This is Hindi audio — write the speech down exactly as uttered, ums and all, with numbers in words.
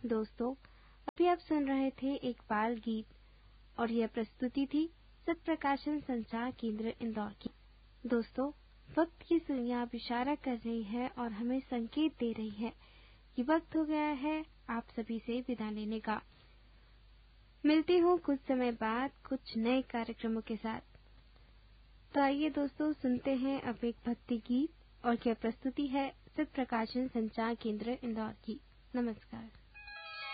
दोस्तों, अभी आप सुन रहे थे एक बाल गीत और यह प्रस्तुति थी सत्प्रकाशन संचार केंद्र इंदौर की। दोस्तों, वक्त की सुइयां अब इशारा कर रही है और हमें संकेत दे रही है कि वक्त हो गया है आप सभी से विदा लेने का। मिलती हूँ कुछ समय बाद कुछ नए कार्यक्रमों के साथ। तो आइए दोस्तों, सुनते हैं अब एक भक्ति गीत और यह प्रस्तुति है सत्प्रकाशन संचार केंद्र इंदौर की। नमस्कार।